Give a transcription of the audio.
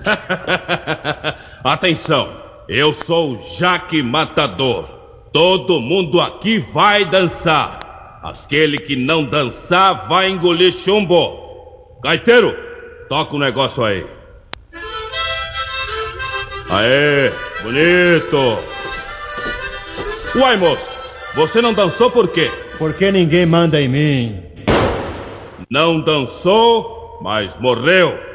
Atenção, eu sou o Jaque Matador. Todo mundo aqui vai dançar. Aquele que não dançar vai engolir chumbo. Gaiteiro, toca o negócio aí. Aê, bonito. Uai, moço, você não dançou por quê? Porque ninguém manda em mim. Não dançou, mas morreu.